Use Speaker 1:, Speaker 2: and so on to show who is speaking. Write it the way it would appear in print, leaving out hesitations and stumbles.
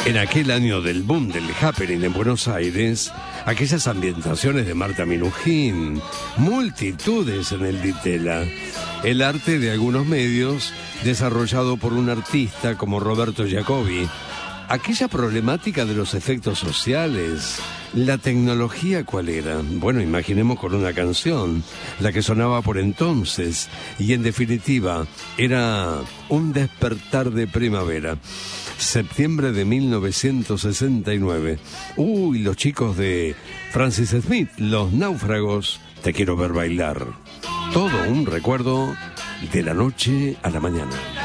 Speaker 1: En aquel año del boom del happening en Buenos Aires, aquellas ambientaciones de Marta Minujín, multitudes en el Ditela, el arte de algunos medios desarrollado por un artista como Roberto Jacobi, aquella problemática de los efectos sociales, la tecnología, ¿cuál era? Bueno, imaginemos con una canción, la que sonaba por entonces, y en definitiva, era un despertar de primavera. Septiembre de 1969. Uy, los chicos de Francis Smith, Los Náufragos, Te quiero ver bailar. Todo un recuerdo de la noche a la mañana.